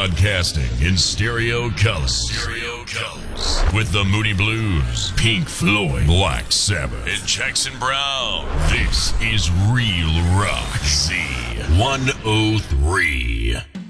Broadcasting in stereo colors. With the Moody Blues, Pink Floyd, Black Sabbath, and Jackson Brown. This is Real Rock Z103.